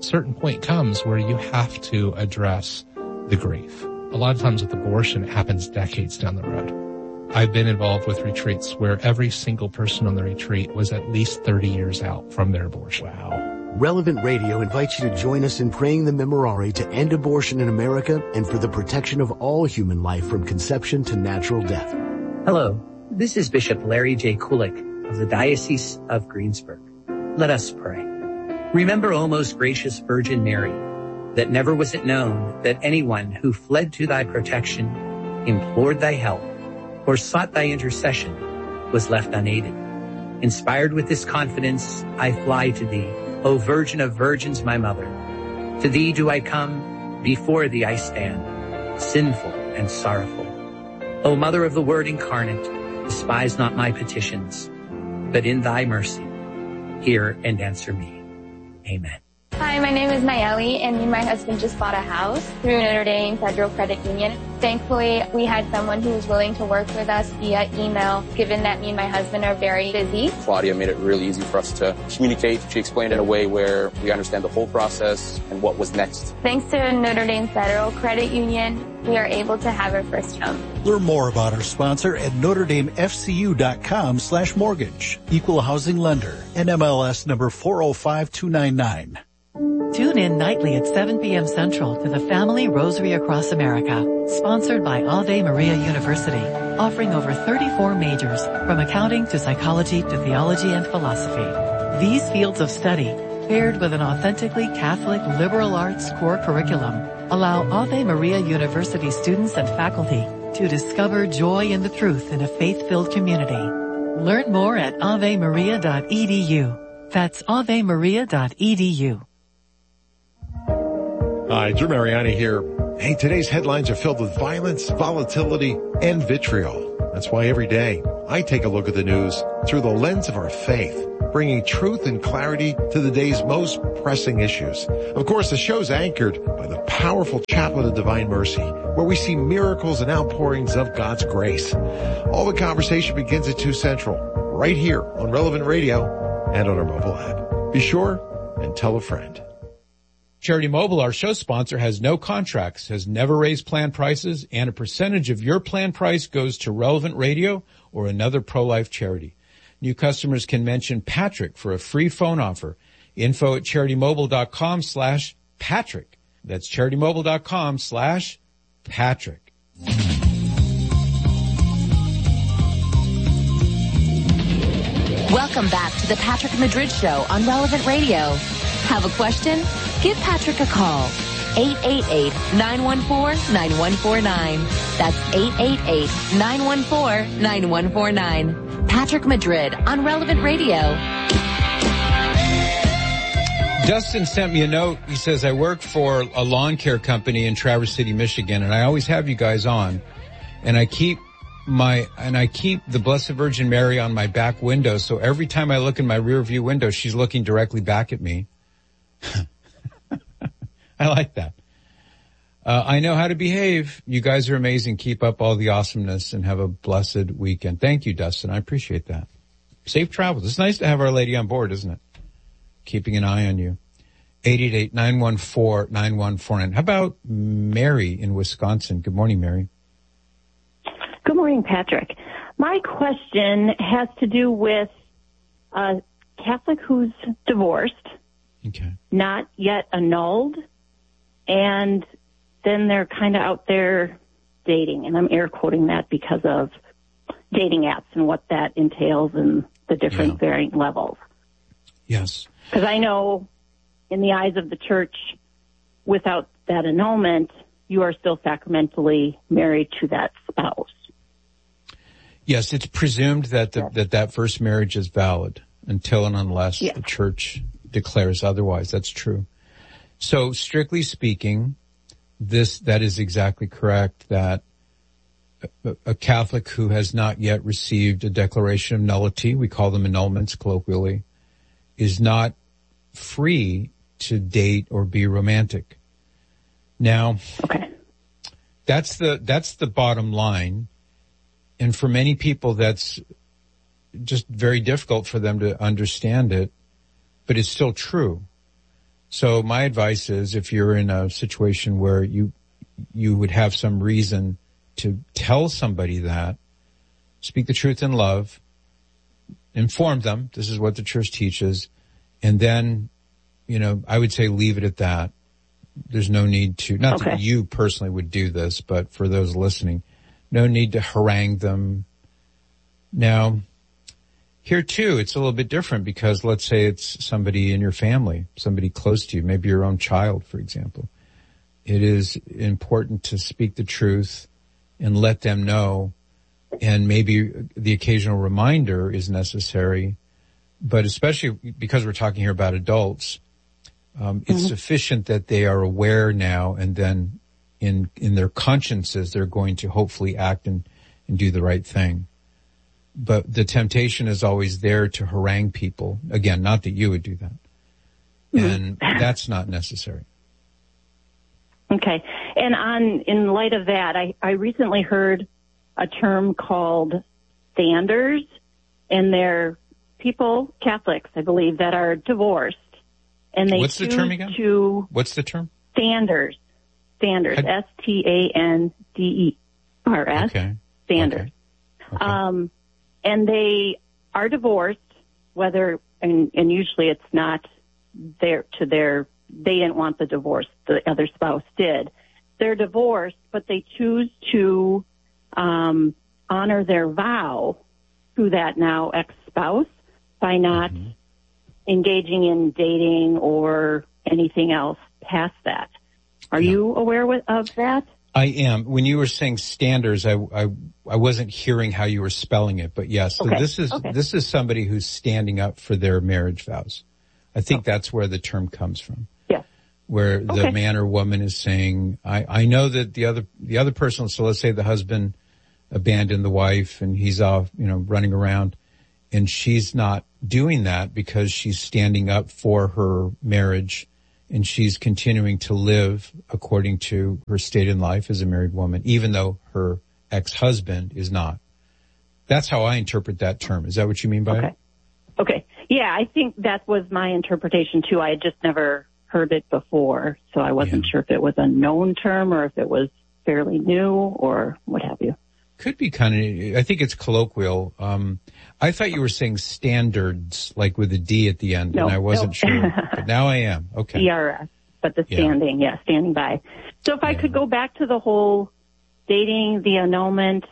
certain point comes where you have to address the grief. A lot of times with abortion, it happens decades down the road. I've been involved with retreats where every single person on the retreat was at least 30 years out from their abortion. Wow. Relevant Radio invites you to join us in praying the Memorare to end abortion in America and for the protection of all human life from conception to natural death. Hello, this is Bishop Larry J. Kulik of the Diocese of Greensburg. Let us pray. Remember, O most gracious Virgin Mary, that never was it known that anyone who fled to thy protection, implored thy help, or sought thy intercession was left unaided. Inspired with this confidence, I fly to thee, O Virgin of Virgins, my mother. To thee do I come, before thee I stand, sinful and sorrowful. O Mother of the Word incarnate, despise not my petitions, but in thy mercy, hear and answer me. Amen. Hi, my name is Nayeli, and me and my husband just bought a house through Notre Dame Federal Credit Union. Thankfully, we had someone who was willing to work with us via email, given that me and my husband are very busy. Claudia made it really easy for us to communicate. She explained it in a way where we understand the whole process and what was next. Thanks to Notre Dame Federal Credit Union, we are able to have our first home. Learn more about our sponsor at NotreDameFCU.com/mortgage. Equal housing lender. NMLS number 405299. Tune in nightly at 7 p.m. Central to the Family Rosary Across America, sponsored by Ave Maria University, offering over 34 majors, from accounting to psychology to theology and philosophy. These fields of study, paired with an authentically Catholic liberal arts core curriculum, allow Ave Maria University students and faculty to discover joy in the truth in a faith-filled community. Learn more at avemaria.edu. That's avemaria.edu. Hi, Drew Mariani here. Hey, today's headlines are filled with violence, volatility, and vitriol. That's why every day I take a look at the news through the lens of our faith, bringing truth and clarity to the day's most pressing issues. Of course, the show's anchored by the powerful Chaplet of Divine Mercy, where we see miracles and outpourings of God's grace. All the conversation begins at 2 Central, right here on Relevant Radio and on our mobile app. Be sure and tell a friend. Charity Mobile, our show sponsor, has no contracts, has never raised plan prices, and a percentage of your plan price goes to Relevant Radio or another pro-life charity. New customers can mention Patrick for a free phone offer. Info at CharityMobile.com/Patrick. That's CharityMobile.com/Patrick. Welcome back to the Patrick Madrid Show on Relevant Radio. Have a question? Give Patrick a call. 888-914-9149. That's 888-914-9149. Patrick Madrid on Relevant Radio. Dustin sent me a note. He says, I work for a lawn care company in Traverse City, Michigan, and I always have you guys on. And I keep the Blessed Virgin Mary on my back window, so every time I look in my rear view window, she's looking directly back at me. I like that. I know how to behave. You guys are amazing. Keep up all the awesomeness and have a blessed weekend. Thank you, Dustin. I appreciate that. Safe travels. It's nice to have Our Lady on board, isn't it? Keeping an eye on you. 888-914-9149. How about Mary in Wisconsin? Good morning, Mary. Good morning, Patrick. My question has to do with a Catholic who's divorced, not yet annulled, and then they're kind of out there dating, and I'm air quoting that because of dating apps and what that entails and the different varying levels. Yes. Because I know in the eyes of the church, without that annulment, you are still sacramentally married to that spouse. Yes, it's presumed that that first marriage is valid until and unless the church declares otherwise. That's true. So strictly speaking, that is exactly correct, that a Catholic who has not yet received a declaration of nullity, we call them annulments colloquially, is not free to date or be romantic. Now, that's the bottom line. And for many people, that's just very difficult for them to understand it, but it's still true. So my advice is, if you're in a situation where you would have some reason to tell somebody that, speak the truth in love, inform them, this is what the church teaches, and then, I would say leave it at that. There's no need to, not that you personally would do this, but for those listening, no need to harangue them. Now, here too, it's a little bit different because let's say it's somebody in your family, somebody close to you, maybe your own child, for example. It is important to speak the truth and let them know, and maybe the occasional reminder is necessary, but especially because we're talking here about adults, it's sufficient that they are aware now, and then in their consciences, they're going to hopefully act and do the right thing. But the temptation is always there to harangue people. Again, not that you would do that. And that's not necessary. Okay. And in light of that, I recently heard a term called standers, and they're people, Catholics, I believe, that are divorced. And they What's the term again? What's the term? Standers. Standers. Standers. Okay. Standers. Okay. And they are divorced, and usually it's not they didn't want the divorce, the other spouse did. They're divorced, but they choose to honor their vow to that now ex-spouse by not engaging in dating or anything else past that. Are you aware of that? I am. When you were saying standards, I wasn't hearing how you were spelling it, but yes. So this is somebody who's standing up for their marriage vows. I think that's where the term comes from. Yeah. Where the man or woman is saying, I know that the other person, so let's say the husband abandoned the wife and he's off, running around, and she's not doing that because she's standing up for her marriage, and she's continuing to live according to her state in life as a married woman, even though her ex-husband is not. That's how I interpret that term. Is that what you mean by it? Okay. Yeah, I think that was my interpretation too. I had just never heard it before, so I wasn't sure if it was a known term or if it was fairly new or what have you. Could be kind of, I think it's colloquial. I thought you were saying standards, like with a D at the end, and I wasn't sure. But now I am. Okay. ERS, but the standing, standing by. So if I could go back to the whole dating, the annulment,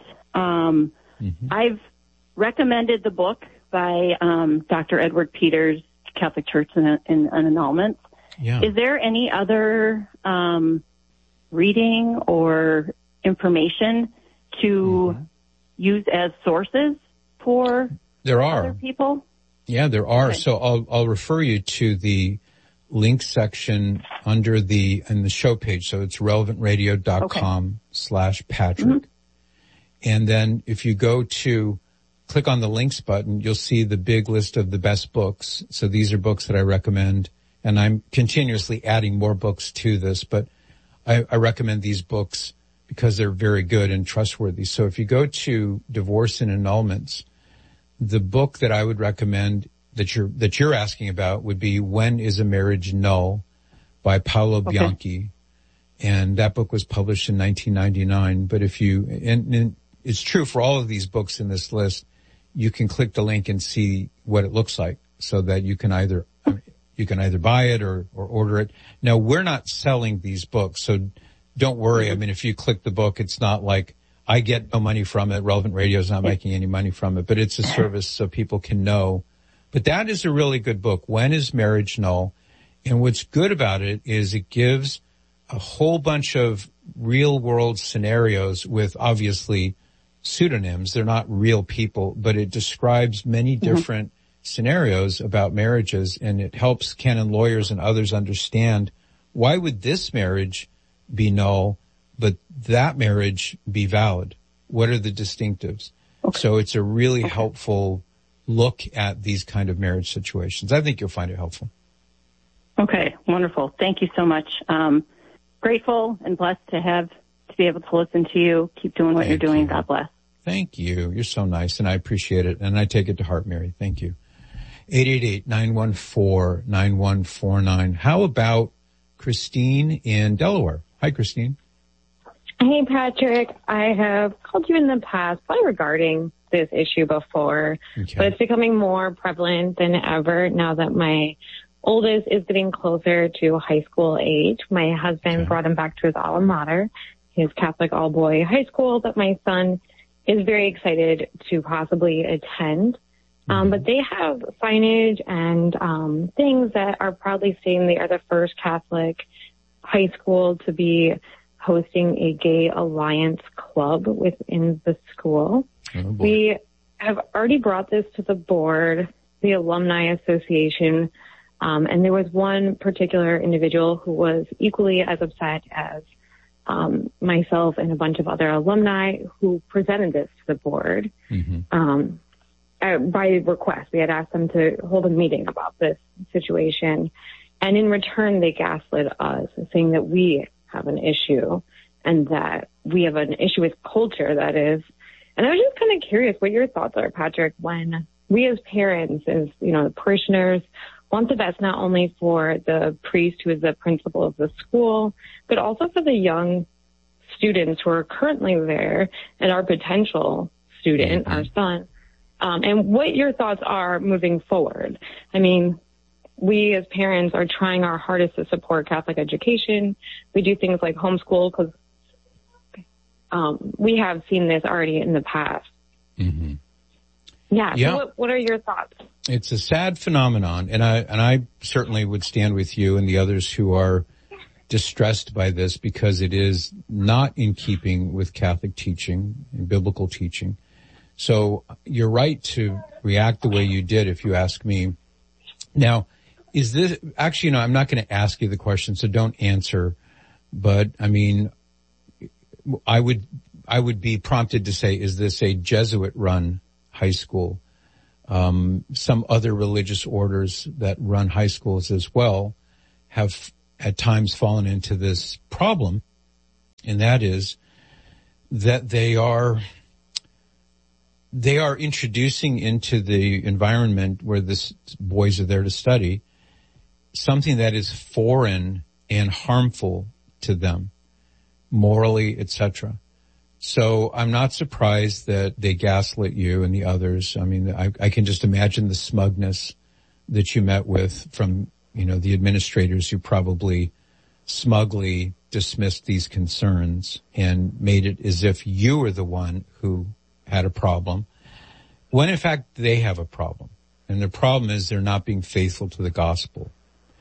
I've recommended the book by Dr. Edward Peters, Catholic Church and Annulments. Yeah. Is there any other reading or information to use as sources for other people? Yeah, there are. Okay. So I'll refer you to the link section in the show page. So it's relevantradio.com/Patrick. And then if you click on the links button, you'll see the big list of the best books. So these are books that I recommend, and I'm continuously adding more books to this, but I recommend these books because they're very good and trustworthy. So if you go to Divorce and Annulments, the book that I would recommend that you're asking about would be When is a Marriage Null by Paolo Bianchi. And that book was published in 1999. But and it's true for all of these books in this list, you can click the link and see what it looks like so that you can either buy it or order it. Now, we're not selling these books, so don't worry. I mean, if you click the book, it's not like I get no money from it. Relevant Radio is not making any money from it, but it's a service so people can know. But that is a really good book. When is Marriage Null? And what's good about it is it gives a whole bunch of real world scenarios with obviously pseudonyms. They're not real people, but it describes many different scenarios about marriages, and it helps canon lawyers and others understand why would this marriage be null, but that marriage be valid? What are the distinctives? So it's a really helpful look at these kind of marriage situations. I think you'll find it helpful. Okay, wonderful. Thank you so much. Grateful and blessed to be able to listen to you. Keep doing what you're doing. God bless. Thank you. You're so nice, and I appreciate it, and I take it to heart, Mary. Thank you. 888-914-9149. How about Christine in Delaware? Hi, Christine. Hey, Patrick. I have called you in the past, probably regarding this issue before, but it's becoming more prevalent than ever now that my oldest is getting closer to high school age. My husband brought him back to his alma mater, his Catholic all-boy high school that my son is very excited to possibly attend. But they have signage and things that are proudly stating they are the first Catholic high school to be hosting a gay alliance club within the school. Oh, we have already brought this to the board, the Alumni Association, and there was one particular individual who was equally as upset as myself and a bunch of other alumni who presented this to the board. By request. We had asked them to hold a meeting about this situation. And in return, they gaslit us, saying that we have an issue and that we have an issue with culture, that is. And I was just kind of curious what your thoughts are, Patrick, when we as parents, as, you know, parishioners, want the best not only for the priest who is the principal of the school, but also for the young students who are currently there and our potential student, our son. And what your thoughts are moving forward. I mean, we as parents are trying our hardest to support Catholic education. We do things like homeschool because we have seen this already in the past. Yeah. So what are your thoughts? It's a sad phenomenon, and I certainly would stand with you and the others who are distressed by this because it is not in keeping with Catholic teaching and biblical teaching. So you're right to react the way you did, if you ask me. Now, is this, actually, no, I'm not going to ask you the question, so don't answer. But, I mean, I would be prompted to say, is this a Jesuit-run high school? Some other religious orders that run high schools as well have at times fallen into this problem, and that is that they are introducing into the environment where the boys are there to study something that is foreign and harmful to them, morally, etc. So I'm not surprised that they gaslit you and the others. I mean, I can just imagine the smugness that you met with from, you know, the administrators who probably smugly dismissed these concerns and made it as if you were the one who had a problem, when in fact they have a problem. And the problem is they're not being faithful to the gospel.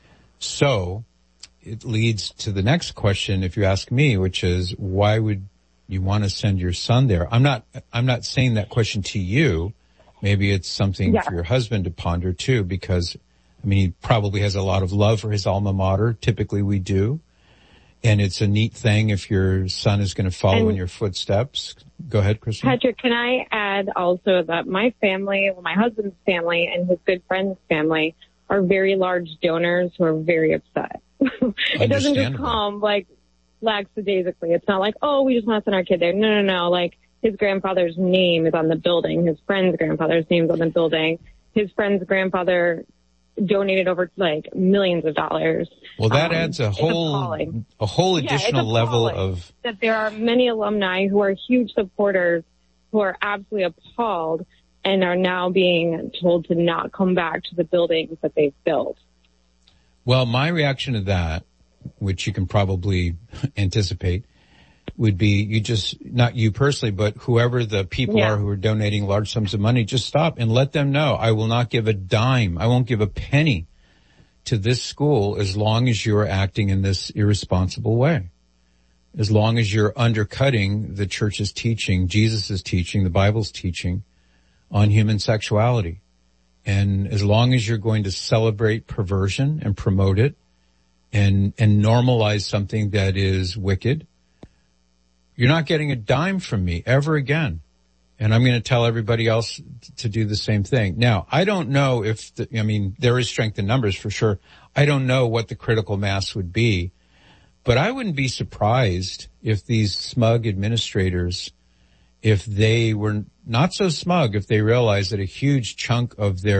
So it leads to the next question, if you ask me, which is, why would you want to send your son there? I'm not saying that question to you. Maybe it's something for your husband to ponder too, because, I mean, he probably has a lot of love for his alma mater. Typically we do. And it's a neat thing if your son is going to follow in your footsteps. Go ahead, Christine. Patrick, can I add also that my family, my husband's family and his good friend's family are very large donors who are very upset. It doesn't just come like lackadaisically. It's not like, oh, we just want to send our kid there. No. Like, his grandfather's name is on the building. His friend's grandfather's name is on the building. His friend's grandfather donated over like millions of dollars. Well, that adds a whole additional level of that. There are many alumni who are huge supporters who are absolutely appalled and are now being told to not come back to the buildings that they've built. Well, my reaction to that, which you can probably anticipate, would be you just, not you personally, but whoever the people are who are donating large sums of money, just stop and let them know, I will not give a dime. I won't give a penny to this school as long as you're acting in this irresponsible way. As long as you're undercutting the church's teaching, Jesus' teaching, the Bible's teaching on human sexuality. And as long as you're going to celebrate perversion and promote it and normalize something that is wicked, you're not getting a dime from me ever again. And I'm going to tell everybody else to do the same thing. Now, I don't know if, there is strength in numbers for sure. I don't know what the critical mass would be, but I wouldn't be surprised if these smug administrators, if they were not so smug, if they realized that a huge chunk of their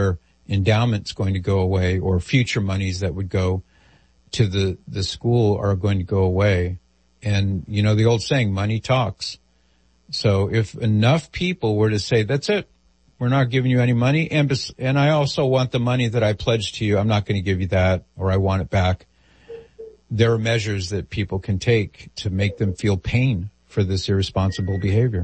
endowment's going to go away, or future monies that would go to the school are going to go away. And, you know, the old saying, money talks. So if enough people were to say, that's it, we're not giving you any money, and I also want the money that I pledged to you, I'm not going to give you that, or I want it back. There are measures that people can take to make them feel pain for this irresponsible behavior.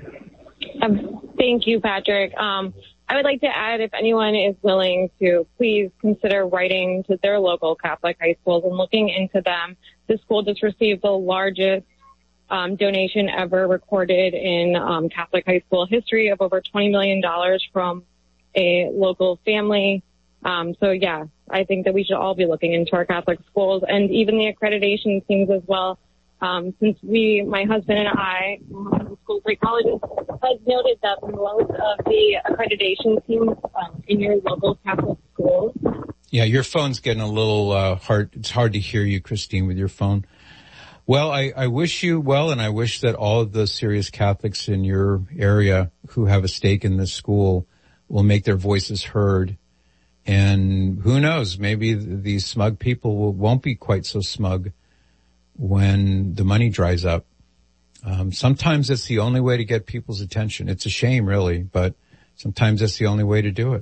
Thank you, Patrick. I would like to add, if anyone is willing to, please consider writing to their local Catholic high schools and looking into them. The school just received the largest donation ever recorded in Catholic high school history of over $20 million from a local family. So yeah, I think that we should all be looking into our Catholic schools and even the accreditation teams as well. Since my husband and I, school psychologist, has noted that most of the accreditation teams in your local Catholic schools. Yeah, your phone's getting a little hard. It's hard to hear you, Christine, with your phone. Well, I wish you well, and I wish that all of the serious Catholics in your area who have a stake in this school will make their voices heard. And who knows, maybe these smug people won't be quite so smug when the money dries up. Sometimes it's the only way to get people's attention. It's a shame, really, but sometimes that's the only way to do it.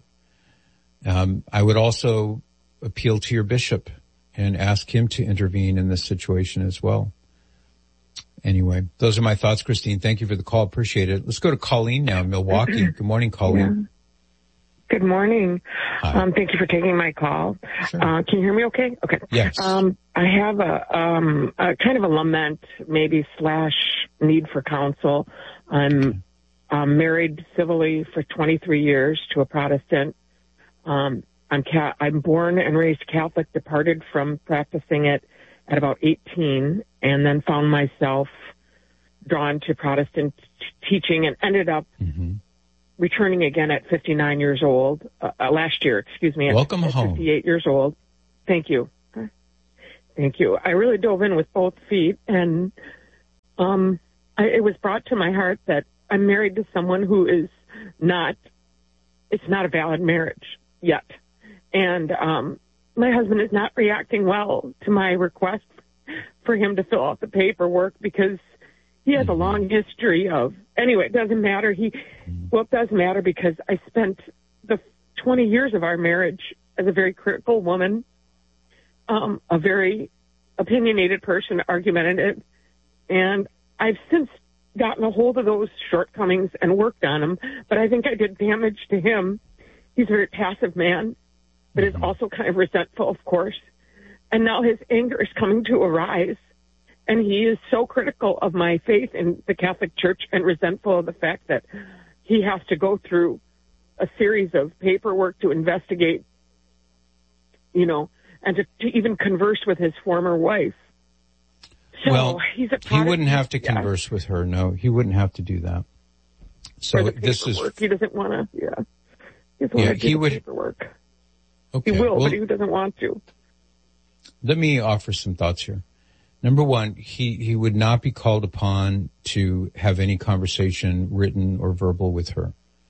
I would also appeal to your bishop and ask him to intervene in this situation as well. Anyway, those are my thoughts, Christine. Thank you for the call. Appreciate it. Let's go to Colleen now in Milwaukee. Good morning, Colleen. Yeah. Good morning. Thank you for taking my call. Sure. Can you hear me okay? Okay. Yes. I have a kind of a lament, maybe / need for counsel. I'm married civilly for 23 years to a Protestant. I'm born and raised Catholic, departed from practicing it at about 18, and then found myself drawn to Protestant teaching and ended up returning again at 59 years old, last year, Welcome at home. 58 years old. Thank you. Thank you. I really dove in with both feet, and it was brought to my heart that I'm married to someone who is it's not a valid marriage yet. And my husband is not reacting well to my request for him to fill out the paperwork because he has a long history of, anyway, it doesn't matter. It does matter because I spent the 20 years of our marriage as a very critical woman, a very opinionated person, argumentative, and I've since gotten a hold of those shortcomings and worked on them, but I think I did damage to him. He's a very passive man, but is also kind of resentful, of course, and now his anger is coming to a rise. And he is so critical of my faith in the Catholic Church and resentful of the fact that he has to go through a series of paperwork to investigate, and to even converse with his former wife. So well, he's a he wouldn't have to converse with her. No, he wouldn't have to do that. So this is. He doesn't want to. Yeah. He doesn't want to do the paperwork. Okay. He will, but he doesn't want to. Let me offer some thoughts here. Number one, he would not be called upon to have any conversation, written or verbal, with her.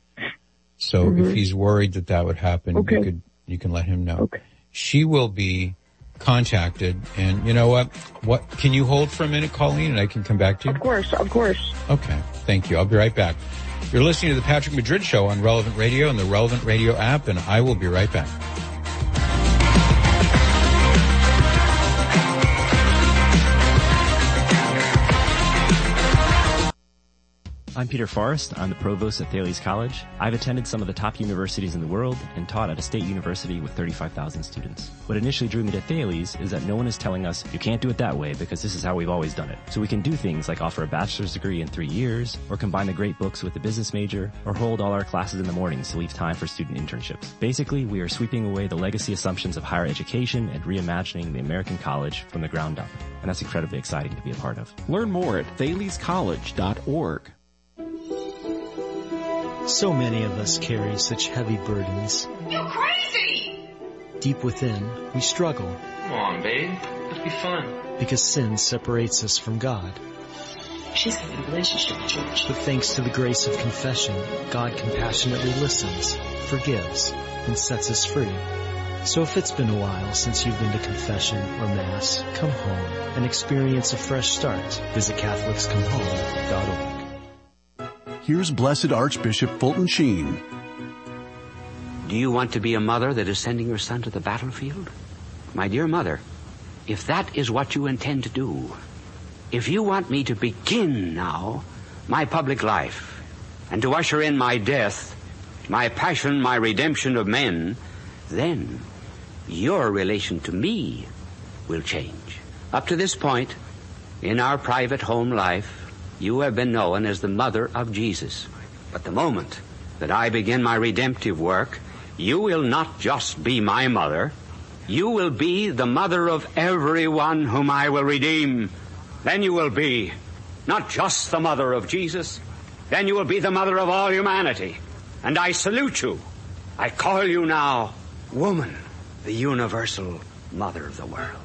So if he's worried that would happen, you can let him know. Okay. She will be contacted, and you know what? What can you hold for a minute, Colleen, and I can come back to you? Of course. Okay. Thank you. I'll be right back. You're listening to the Patrick Madrid Show on Relevant Radio and the Relevant Radio app, and I will be right back. I'm Peter Forrest. I'm the provost at Thales College. I've attended some of the top universities in the world and taught at a state university with 35,000 students. What initially drew me to Thales is that no one is telling us you can't do it that way because this is how we've always done it. So we can do things like offer a bachelor's degree in 3 years, or combine the great books with the business major, or hold all our classes in the mornings to leave time for student internships. Basically, we are sweeping away the legacy assumptions of higher education and reimagining the American college from the ground up. And that's incredibly exciting to be a part of. Learn more at thalescollege.org. So many of us carry such heavy burdens. You're crazy! Deep within, we struggle. Come on, babe. Let's be fun. Because sin separates us from God. She's having a relationship with George. But thanks to the grace of confession, God compassionately listens, forgives, and sets us free. So if it's been a while since you've been to confession or Mass, come home and experience a fresh start. Visit CatholicsComeHome.org. Here's Blessed Archbishop Fulton Sheen. Do you want to be a mother that is sending your son to the battlefield? My dear mother, if that is what you intend to do, if you want me to begin now my public life and to usher in my death, my passion, my redemption of men, then your relation to me will change. Up to this point, in our private home life, you have been known as the mother of Jesus. But the moment that I begin my redemptive work, you will not just be my mother, you will be the mother of everyone whom I will redeem. Then you will be not just the mother of Jesus, then you will be the mother of all humanity. And I salute you. I call you now woman, the universal mother of the world.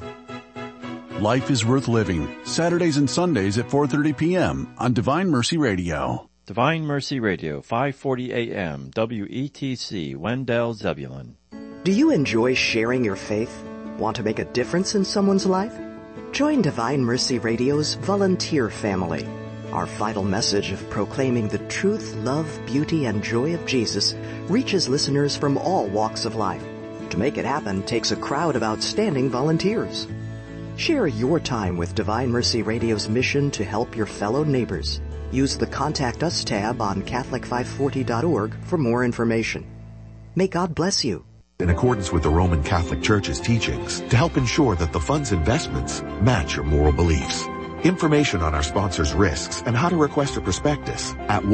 Life is Worth Living, Saturdays and Sundays at 4:30 p.m. on Divine Mercy Radio. Divine Mercy Radio, 540 AM, WETC, Wendell, Zebulon. Do you enjoy sharing your faith? Want to make a difference in someone's life? Join Divine Mercy Radio's volunteer family. Our vital message of proclaiming the truth, love, beauty, and joy of Jesus reaches listeners from all walks of life. To make it happen takes a crowd of outstanding volunteers. Share your time with Divine Mercy Radio's mission to help your fellow neighbors. Use the Contact Us tab on Catholic540.org for more information. May God bless you. In accordance with the Roman Catholic Church's teachings, to help ensure that the fund's investments match your moral beliefs. Information on our sponsors' risks and how to request a prospectus at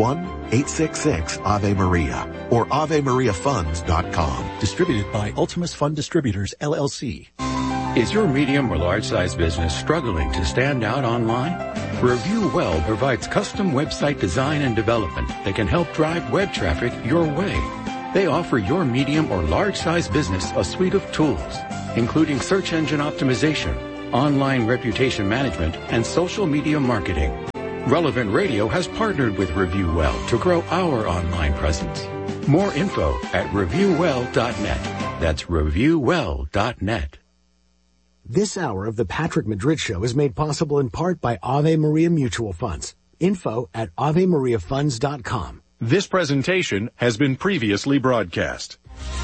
1-866-AVE-MARIA or AveMariaFunds.com. Distributed by Ultimus Fund Distributors, LLC. Is your medium or large-size business struggling to stand out online? Review Well provides custom website design and development that can help drive web traffic your way. They offer your medium or large-size business a suite of tools, including search engine optimization, online reputation management, and social media marketing. Relevant Radio has partnered with Review Well to grow our online presence. More info at reviewwell.net. That's reviewwell.net. This hour of the Patrick Madrid Show is made possible in part by Ave Maria Mutual Funds. Info at AveMariaFunds.com. This presentation has been previously broadcast.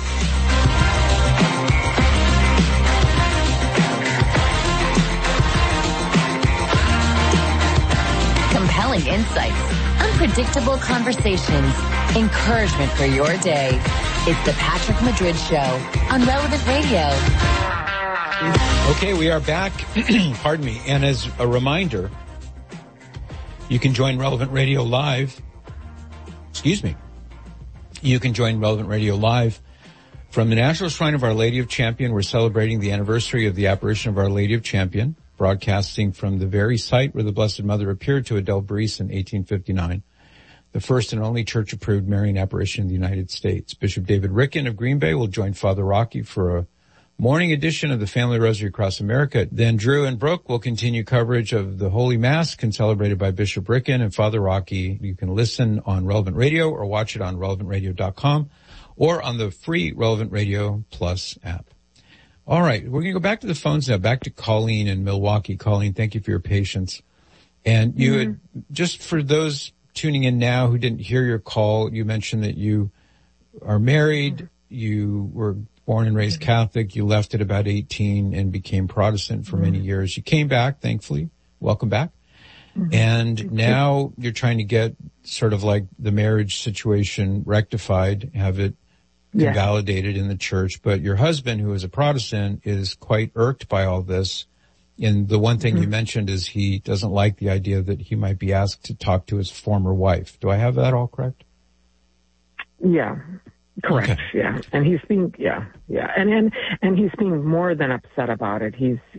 Compelling insights, unpredictable conversations, encouragement for your day. It's the Patrick Madrid Show on Relevant Radio. Okay, we are back. Pardon me. And as a reminder, you can join Relevant Radio Live. You can join Relevant Radio Live from the National Shrine of Our Lady of Champion. We're celebrating the anniversary of the apparition of Our Lady of Champion, broadcasting from the very site where the Blessed Mother appeared to Adele Breese in 1859, the first and only church-approved Marian apparition in the United States. Bishop David Ricken of Green Bay will join Father Rocky for a morning edition of the Family Rosary Across America. Then Drew and Brooke will continue coverage of the Holy Mass celebrated by Bishop Ricken and Father Rocky. You can listen on Relevant Radio or watch it on relevantradio.com or on the free Relevant Radio Plus app. All right, we're going to go back to the phones now, back to Colleen in Milwaukee. Colleen, thank you for your patience. And you had, just for those tuning in now who didn't hear your call, you mentioned that you are married, you were born and raised Catholic. You left at about 18 and became Protestant for many years. You came back, thankfully. Welcome back. And now you're trying to get sort of like the marriage situation rectified, have it validated in the church. But your husband, who is a Protestant, is quite irked by all this. And the one thing you mentioned is he doesn't like the idea that he might be asked to talk to his former wife. Do I have that all correct? Yeah. Correct. Okay. Yeah. And he's being, and he's being more than upset about it.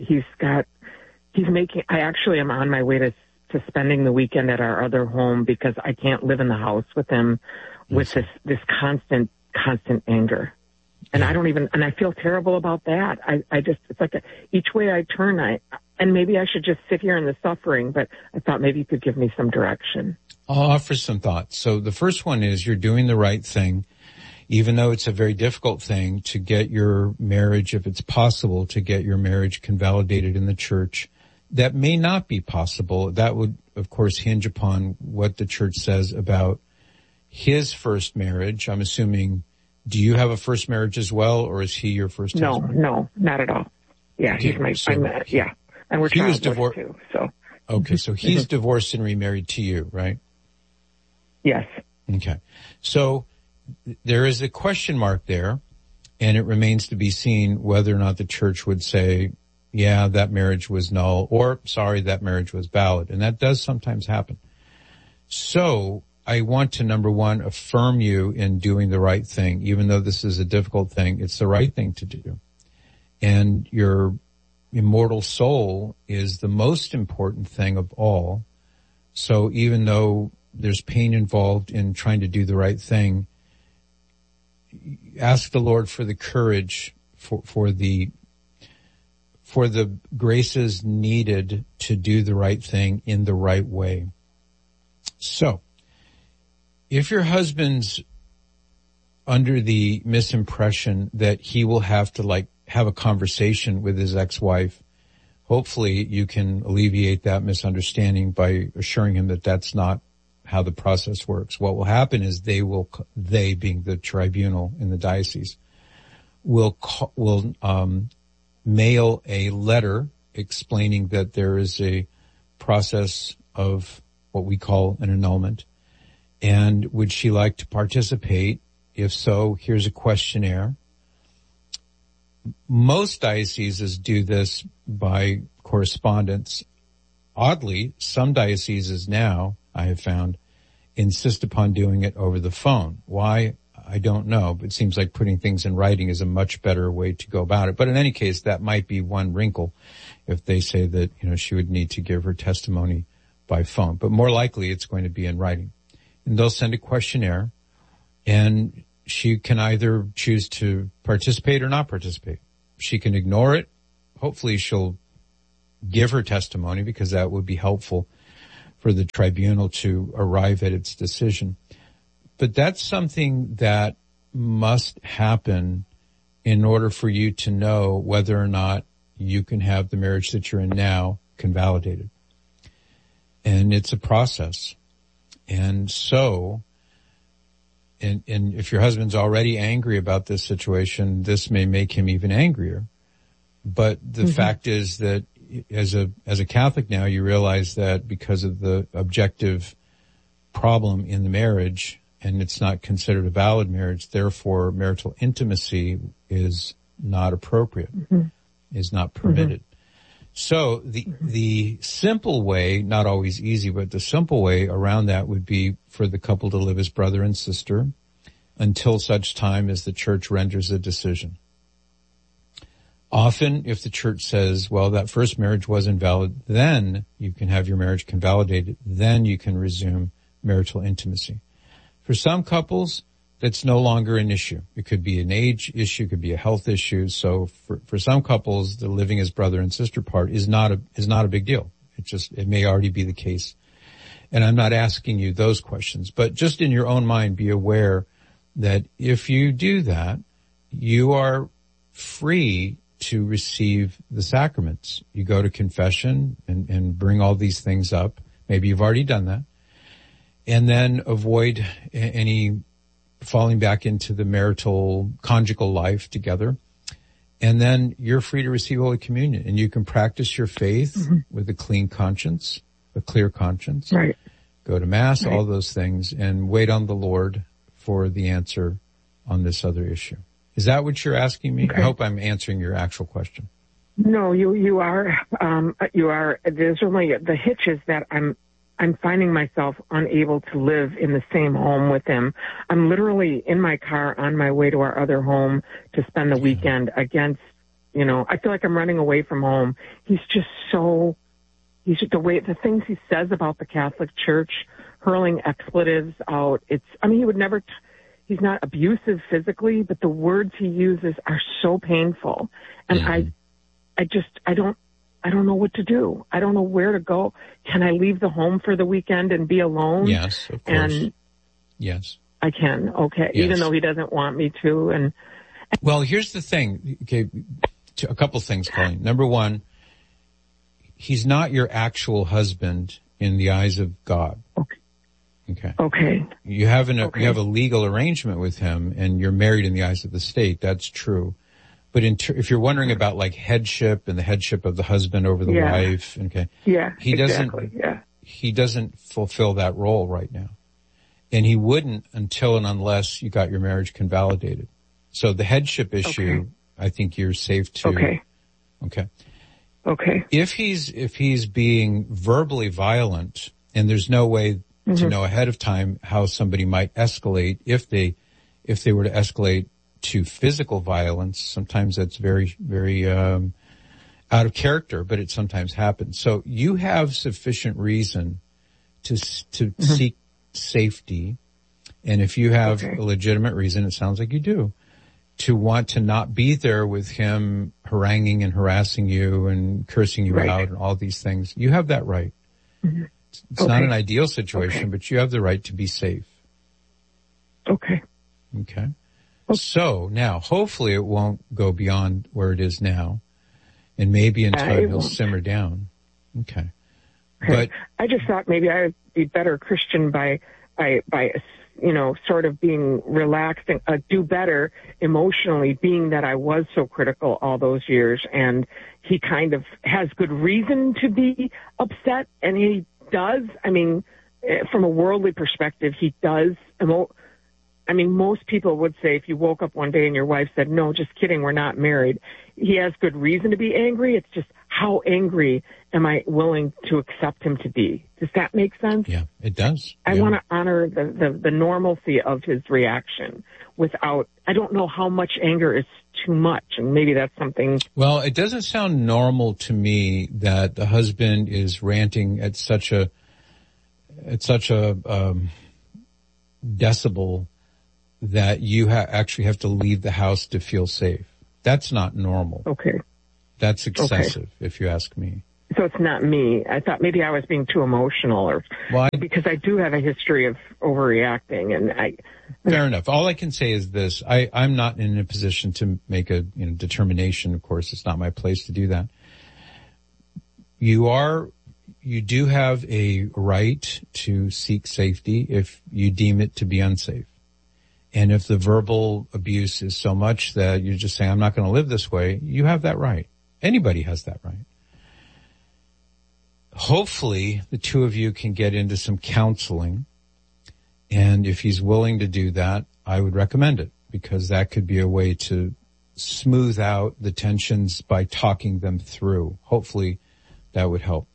I actually am on my way to spending the weekend at our other home because I can't live in the house with him with this constant anger. And I feel terrible about that. It's like each way I turn, And maybe I should just sit here in the suffering, but I thought maybe you could give me some direction. I'll offer some thoughts. So the first one is you're doing the right thing, even though it's a very difficult thing to get your marriage, if it's possible, to get your marriage convalidated in the church. That may not be possible. That would, of course, hinge upon what the church says about his first marriage. I'm assuming, do you have a first marriage as well, or is he your first husband? No, not at all. Yeah, okay, he's my, so yeah. And we're childless too, so. Okay, so he's divorced and remarried to you, right? Yes. Okay. So there is a question mark there, and it remains to be seen whether or not the church would say, yeah, that marriage was null, or sorry, that marriage was valid. And that does sometimes happen. So I want to, number one, affirm you in doing the right thing. Even though this is a difficult thing, it's the right thing to do. And your immortal soul is the most important thing of all. So even though there's pain involved in trying to do the right thing, ask the Lord for the courage, for the graces needed to do the right thing in the right way. So, if your husband's under the misimpression that he will have to have a conversation with his ex-wife, hopefully you can alleviate that misunderstanding by assuring him that that's not how the process works. What will happen is they being the tribunal in the diocese, will mail a letter explaining that there is a process of what we call an annulment. And would she like to participate? If so, here's a questionnaire. Most dioceses do this by correspondence. Oddly, some dioceses now, I have found, insist upon doing it over the phone. Why? I don't know, but it seems like putting things in writing is a much better way to go about it. But in any case, that might be one wrinkle if they say that, she would need to give her testimony by phone. But more likely it's going to be in writing. And they'll send a questionnaire, and she can either choose to participate or not participate. She can ignore it. Hopefully she'll give her testimony, because that would be helpful for the tribunal to arrive at its decision. But that's something that must happen in order for you to know whether or not you can have the marriage that you're in now convalidated. And it's a process. And so, and if your husband's already angry about this situation, this may make him even angrier. But the fact is that as a Catholic now, you realize that because of the objective problem in the marriage, and it's not considered a valid marriage, therefore marital intimacy is not appropriate, is not permitted. So the simple way, not always easy, but the simple way around that would be for the couple to live as brother and sister until such time as the church renders a decision. Often, if the church says, well, that first marriage was invalid, then you can have your marriage convalidated, then you can resume marital intimacy. For some couples, that's no longer an issue. It could be an age issue, it could be a health issue. So for some couples, the living as brother and sister part is not a big deal. It may already be the case. And I'm not asking you those questions, but just in your own mind, be aware that if you do that, you are free to receive the sacraments. You go to confession and bring all these things up. Maybe you've already done that. And then avoid any falling back into the marital, conjugal life together. And then you're free to receive Holy Communion. And you can practice your faith with a clean conscience, a clear conscience. Right. Go to Mass, all those things, and wait on the Lord for the answer on this other issue. Is that what you're asking me? Okay. I hope I'm answering your actual question. No, you are. There's only the hitch is that I'm finding myself unable to live in the same home with him. I'm literally in my car on my way to our other home to spend the weekend against, I feel like I'm running away from home. He's the things he says about the Catholic Church, hurling expletives out. he would never, he's not abusive physically, but the words he uses are so painful. And I I don't know what to do. I don't know where to go. Can I leave the home for the weekend and be alone? Yes, of course. And yes. I can. Okay. Yes. Even though he doesn't want me to. And well, here's the thing. Okay. A couple things, Colleen. Number one, he's not your actual husband in the eyes of God. Okay. Okay. Okay. You have you have a legal arrangement with him, and you're married in the eyes of the state. That's true. But if you're wondering about like headship and the headship of the husband over the wife, okay. Yeah. He doesn't fulfill that role right now. And he wouldn't until and unless you got your marriage convalidated. So the headship issue, I think you're safe to. Okay. Okay. Okay. If he's being verbally violent, and there's no way to know ahead of time how somebody might escalate, if they were to escalate to physical violence, sometimes that's very, very out of character, but it sometimes happens. So you have sufficient reason to seek safety, and if you have a legitimate reason, it sounds like you do, to want to not be there with him haranguing and harassing you and cursing you out and all these things. You have that right. It's not an ideal situation, but you have the right to be safe. Okay. So now, hopefully it won't go beyond where it is now, and maybe in time it'll simmer down. Okay. But I just thought maybe I would be better Christian by sort of being relaxed and do better emotionally, being that I was so critical all those years, and he kind of has good reason to be upset, and he does. I mean, from a worldly perspective, he does. Most people would say if you woke up one day and your wife said, "No, just kidding, we're not married," he has good reason to be angry. It's just how angry am I willing to accept him to be? Does that make sense? Yeah, it does. I want to honor the normalcy of his reaction without, I don't know how much anger is too much, and maybe that's something. Well, it doesn't sound normal to me that the husband is ranting at such a decibel that you actually have to leave the house to feel safe. That's not normal. Okay. That's excessive, if you ask me. So it's not me. I thought maybe I was being too emotional, because I do have a history of overreacting, and Fair enough. All I can say is this: I'm not in a position to make a determination. Of course, it's not my place to do that. You do have a right to seek safety if you deem it to be unsafe. And if the verbal abuse is so much that you're just saying, I'm not going to live this way, you have that right. Anybody has that right. Hopefully, the two of you can get into some counseling. And if he's willing to do that, I would recommend it, because that could be a way to smooth out the tensions by talking them through. Hopefully, that would help.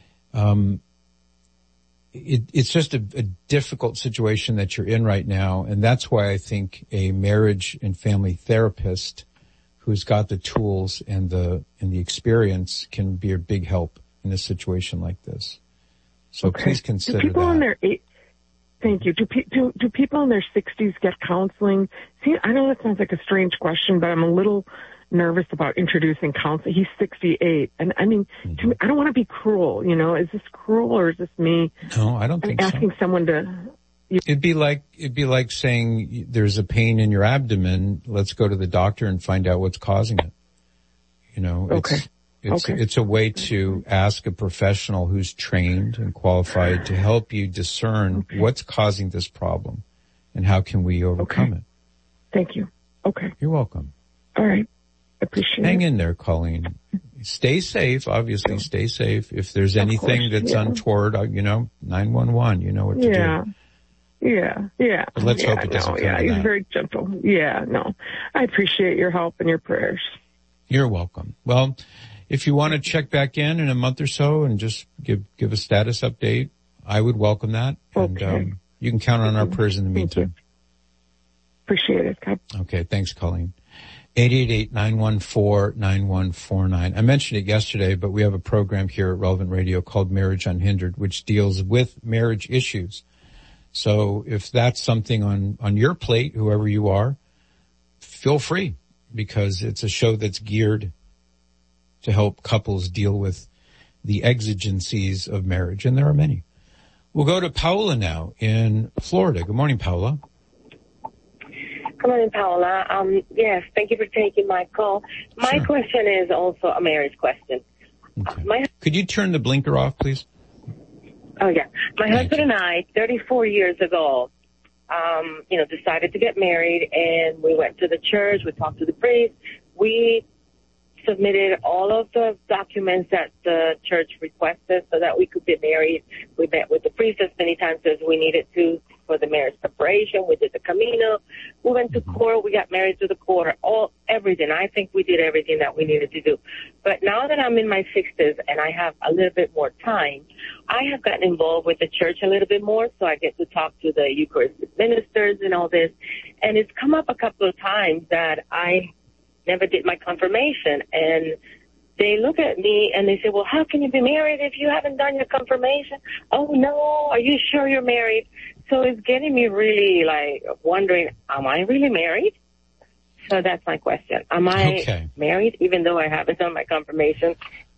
It's just a difficult situation that you're in right now, and that's why I think a marriage and family therapist who's got the tools and the experience can be a big help in a situation like this. So please consider that. Thank you. Do people in their 60s get counseling? See, I know that sounds like a strange question, but I'm a little nervous about introducing counseling. He's 68. And I mean, to me, I don't want to be cruel, is this cruel or is this me? No, I don't think asking someone to. It'd be like saying there's a pain in your abdomen. Let's go to the doctor and find out what's causing it. It's a way to ask a professional who's trained and qualified to help you discern what's causing this problem and how can we overcome it. Thank you. Okay. You're welcome. All right. Appreciate it. Hang in there, Colleen. Stay safe, obviously. Stay safe. If there's anything that's untoward, 911, you know what to do. Yeah. But let's hope it doesn't come to he's that. very gentle. Yeah, no. I appreciate your help and your prayers. You're welcome. Well, if you want to check back in a month or so and just give a status update, I would welcome that. Okay. And you can count on our prayers in the meantime. Appreciate it. Okay, thanks, Colleen. 888-914-9149. I mentioned it yesterday, but we have a program here at Relevant Radio called Marriage Unhindered, which deals with marriage issues. So if that's something on your plate, whoever you are, feel free, because it's a show that's geared to help couples deal with the exigencies of marriage, and there are many. We'll go to Paula now in Florida. Good morning, Paula. Good morning, Paula. Yes, thank you for taking my call. My question is also a marriage question. Okay. Could you turn the blinker off, please? Oh, yeah. My husband and I, 34 years ago, decided to get married, and we went to the church. We talked to the priest. We submitted all of the documents that the church requested so that we could get married. We met with the priest as many times as we needed to for the marriage preparation. We did the Camino. We went to court. We got married to the court. Everything. I think we did everything that we needed to do. But now that I'm in my 60s and I have a little bit more time, I have gotten involved with the church a little bit more, so I get to talk to the Eucharistic ministers and all this. And it's come up a couple of times that I never did my confirmation, and they look at me and they say, well, how can you be married if you haven't done your confirmation? Oh, no, are you sure you're married? So it's getting me really, wondering, am I really married? So that's my question. Am I married even though I haven't done my confirmation?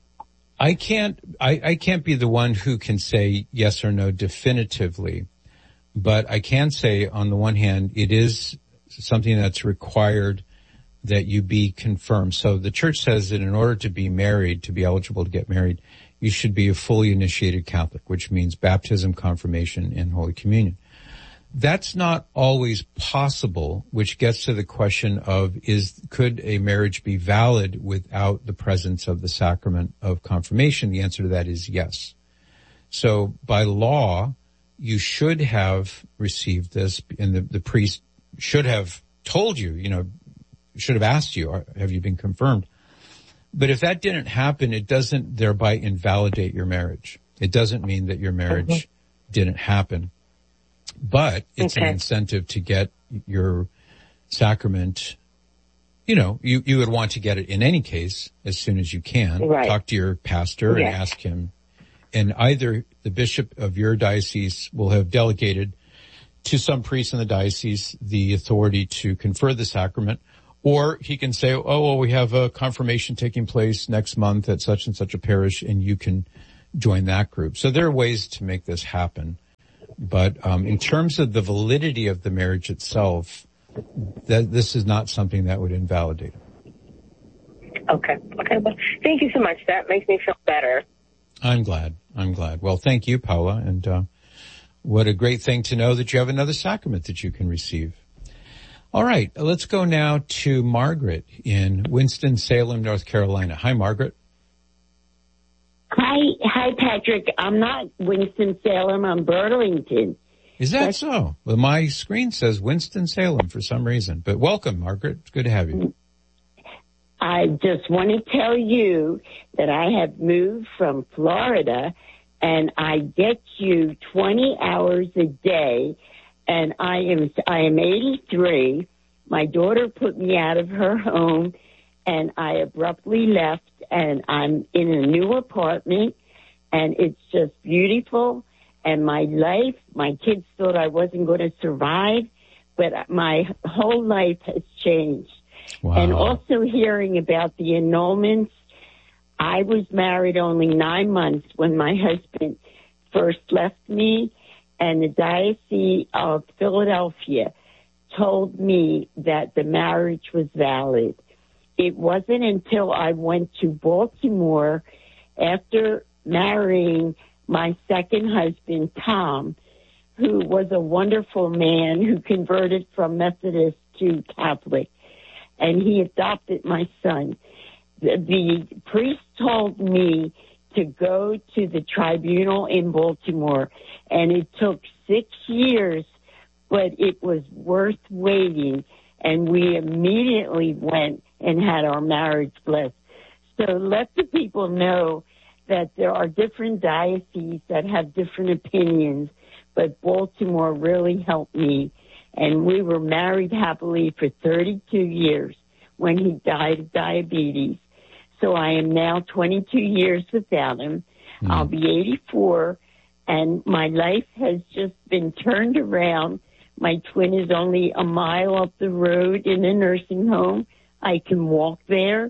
I can't be the one who can say yes or no definitively, but I can say on the one hand, it is something that's required that you be confirmed. So the church says that in order to be married, to be eligible to get married, you should be a fully initiated Catholic, which means baptism, confirmation, and Holy Communion. That's not always possible, which gets to the question of could a marriage be valid without the presence of the sacrament of confirmation? The answer to that is yes. So by law, you should have received this, and the priest should have told you, should have asked you, have you been confirmed? But if that didn't happen, it doesn't thereby invalidate your marriage. It doesn't mean that your marriage didn't happen. But it's an incentive to get your sacrament. You would want to get it in any case as soon as you can. Right. Talk to your pastor and ask him. And either the bishop of your diocese will have delegated to some priest in the diocese the authority to confer the sacrament, or he can say, we have a confirmation taking place next month at such and such a parish, and you can join that group. So there are ways to make this happen. But in terms of the validity of the marriage itself, this is not something that would invalidate it. Okay. Well, thank you so much. That makes me feel better. I'm glad. Well, thank you, Paula. And what a great thing to know that you have another sacrament that you can receive. All right, let's go now to Margaret in Winston-Salem, North Carolina. Hi, Margaret. Hi, Patrick. I'm not Winston-Salem. I'm Burlington. Is that so? Well, my screen says Winston-Salem for some reason. But welcome, Margaret. It's good to have you. I just want to tell you that I have moved from Florida, and I get you 20 hours a day. And I am 83. My daughter put me out of her home, and I abruptly left, and I'm in a new apartment, and it's just beautiful. And my kids thought I wasn't going to survive, but my whole life has changed. Wow. And also hearing about the annulments, I was married only 9 months when my husband first left me. And the Diocese of Philadelphia told me that the marriage was valid. It wasn't until I went to Baltimore after marrying my second husband, Tom, who was a wonderful man who converted from Methodist to Catholic, and he adopted my son. The priest told me to go to the tribunal in Baltimore, and it took 6 years, but it was worth waiting, and we immediately went and had our marriage blessed. So let the people know that there are different dioceses that have different opinions, but Baltimore really helped me, and we were married happily for 32 years when he died of diabetes. So I am now 22 years without him. I'll be 84, and my life has just been turned around. My twin is only a mile up the road in a nursing home. I can walk there,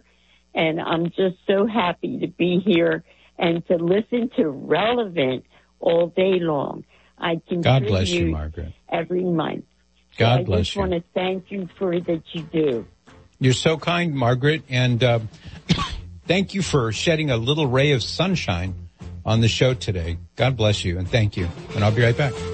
And I'm just so happy to be here and to listen to Relevant all day long. I contribute God bless you, Margaret. Every month. God bless you. I just want to thank you for that you do. You're so kind, Margaret, and thank you for shedding a little ray of sunshine on the show today. God bless you, and thank you. And I'll be right back.